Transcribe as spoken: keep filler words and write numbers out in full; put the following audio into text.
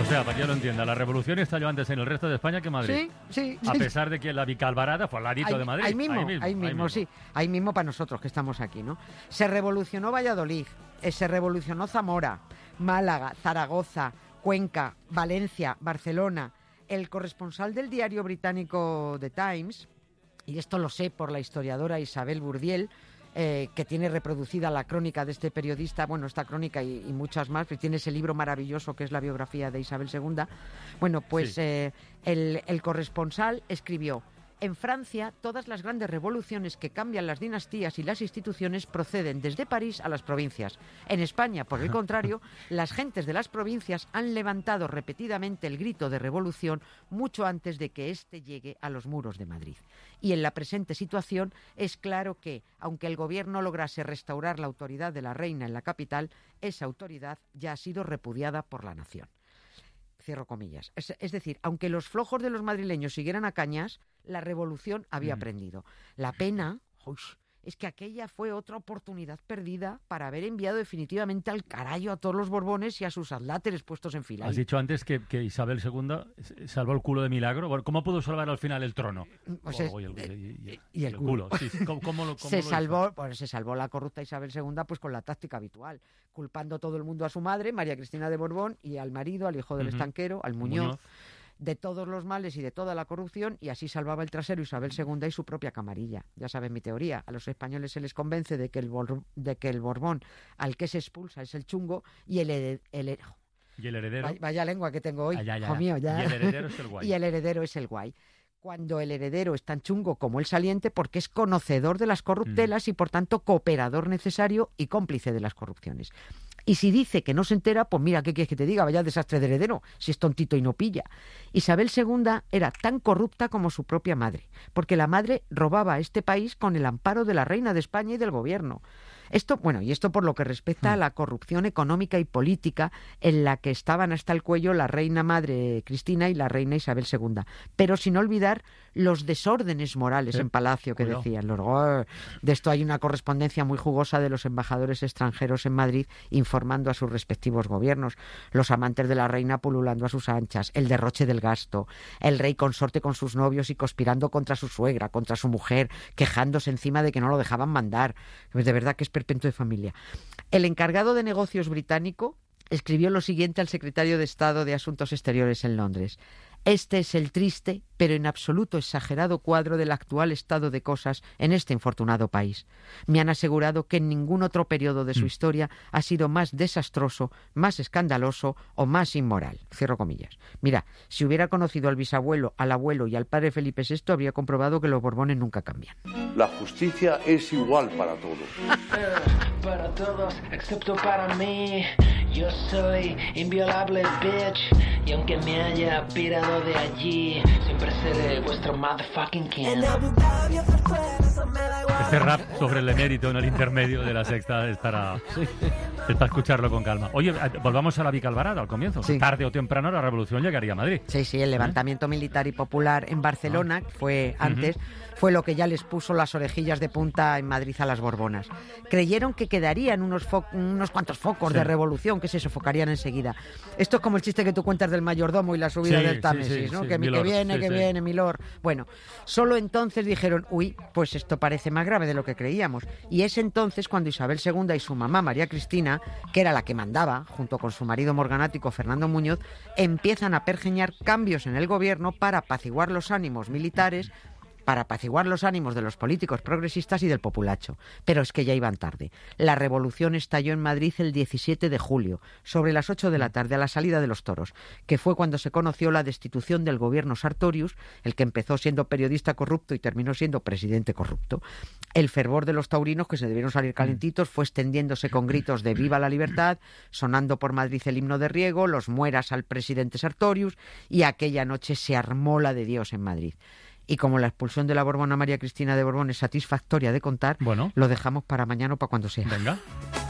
O sea, para que yo lo entienda, la revolución estalló antes en el resto de España que en Madrid. Sí, sí. A sí. pesar de que la Vicalvarada fue al ladito ahí, de Madrid. Ahí mismo, ahí mismo, ahí mismo, sí. Ahí mismo para nosotros que estamos aquí, ¿no? Se revolucionó Valladolid, eh, se revolucionó Zamora, Málaga, Zaragoza, Cuenca, Valencia, Barcelona. El corresponsal del diario británico The Times, y esto lo sé por la historiadora Isabel Burdiel, Eh, que tiene reproducida la crónica de este periodista, bueno, esta crónica y, y muchas más, que tiene ese libro maravilloso que es la biografía de Isabel segunda. Bueno, pues sí. eh, el, el corresponsal escribió: en Francia, todas las grandes revoluciones que cambian las dinastías y las instituciones proceden desde París a las provincias. En España, por el contrario, las gentes de las provincias han levantado repetidamente el grito de revolución mucho antes de que éste llegue a los muros de Madrid. Y en la presente situación es claro que, aunque el gobierno lograse restaurar la autoridad de la reina en la capital, esa autoridad ya ha sido repudiada por la nación. Cierro comillas. Es, es decir, aunque los flojos de los madrileños siguieran a cañas, la revolución había mm. prendido. La pena uy, es que aquella fue otra oportunidad perdida para haber enviado definitivamente al carajo a todos los Borbones y a sus adláteres puestos en fila. Has dicho antes que, que Isabel segunda salvó el culo de milagro. Bueno, ¿cómo pudo salvar al final el trono? Pues oh, es, oh, y, el, y, y, y el, el culo. culo. Sí, sí. ¿Cómo, cómo lo, cómo se, lo salvó, pues se salvó la corrupta Isabel segunda pues con la táctica habitual, culpando todo el mundo a su madre, María Cristina de Borbón, y al marido, al hijo del uh-huh. estanquero, al Muñoz, Muñoz, de todos los males y de toda la corrupción, y así salvaba el trasero Isabel segunda y su propia camarilla. Ya saben mi teoría, a los españoles se les convence de que el, Bor- de que el Borbón al que se expulsa es el chungo y el, hered- el, ¿Y el heredero? Vaya, vaya lengua que tengo hoy, ah, ya, ya. hijo mío, ya. Y el heredero es el guay. Y el heredero es el guay. Cuando el heredero es tan chungo como el saliente, porque es conocedor de las corruptelas mm. y por tanto cooperador necesario y cómplice de las corrupciones. Y si dice que no se entera, pues mira, ¿qué quieres que te diga? Vaya desastre de heredero, si es tontito y no pilla. Isabel segunda era tan corrupta como su propia madre, porque la madre robaba a este país con el amparo de la reina de España y del gobierno. Esto, bueno, y esto por lo que respecta a la corrupción económica y política en la que estaban hasta el cuello la reina madre Cristina y la reina Isabel segunda. Pero sin olvidar los desórdenes morales ¿Eh? en Palacio que Cuidado. decían. Los, oh, de esto hay una correspondencia muy jugosa de los embajadores extranjeros en Madrid informando a sus respectivos gobiernos. Los amantes de la reina pululando a sus anchas, el derroche del gasto, el rey consorte con sus novios y conspirando contra su suegra, contra su mujer, quejándose encima de que no lo dejaban mandar. De verdad que es perpetuo de familia. El encargado de negocios británico escribió lo siguiente al secretario de Estado de Asuntos Exteriores en Londres: este es el triste, pero en absoluto exagerado cuadro del actual estado de cosas en este infortunado país. Me han asegurado que en ningún otro periodo de su mm. historia ha sido más desastroso, más escandaloso o más inmoral. Cierro comillas. Mira, si hubiera conocido al bisabuelo, al abuelo y al padre Felipe sexto, habría comprobado que los Borbones nunca cambian. La justicia es igual para todos. Para todos, excepto para mí. Yo soy inviolable, bitch. Y aunque me haya pirado de allí, siempre seré vuestro motherfucking king. Este rap sobre el emérito en el intermedio de la sexta es para, es para escucharlo con calma. Oye, volvamos a la Vicalvarada al comienzo. Sí. Tarde o temprano la revolución llegaría a Madrid. Sí, sí, el levantamiento ¿Eh? militar y popular en Barcelona, que fue antes, uh-huh. fue lo que ya les puso las orejillas de punta en Madrid a las Borbonas. Creyeron que quedarían unos, fo- unos cuantos focos sí. de revolución que se sofocarían enseguida. Esto es como el chiste que tú cuentas del mayordomo y la subida sí, del Támesis, sí, sí, ¿no? Sí, que, Milord, que viene, sí, que sí. viene, Milord. Bueno, solo entonces dijeron, uy, pues esto parece más grave de lo que creíamos. Y es entonces cuando Isabel segunda y su mamá María Cristina, que era la que mandaba, junto con su marido morganático Fernando Muñoz, empiezan a pergeñar cambios en el gobierno para apaciguar los ánimos militares, para apaciguar los ánimos de los políticos progresistas y del populacho. Pero es que ya iban tarde. La revolución estalló en Madrid el diecisiete de julio, sobre las ocho de la tarde, a la salida de los toros, que fue cuando se conoció la destitución del gobierno Sartorius, el que empezó siendo periodista corrupto y terminó siendo presidente corrupto. El fervor de los taurinos, que se debieron salir calentitos, fue extendiéndose con gritos de ¡Viva la libertad!, sonando por Madrid el himno de Riego, los mueras al presidente Sartorius, y aquella noche se armó la de Dios en Madrid. Y como la expulsión de la Borbona María Cristina de Borbón es satisfactoria de contar, bueno, lo dejamos para mañana o para cuando sea. Venga.